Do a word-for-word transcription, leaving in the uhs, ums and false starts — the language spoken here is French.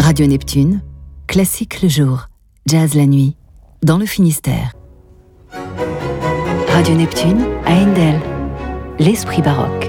Radio Neptune, classique le jour, jazz la nuit, dans le Finistère. Radio Neptune à Endel, l'esprit baroque.